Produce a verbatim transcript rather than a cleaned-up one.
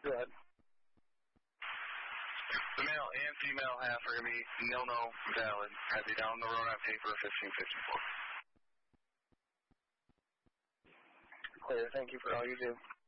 Go ahead. The male and female half are going to be no-no valid. Have you down the road on paper fifteen fifty-four. Clear. Thank you for all you do.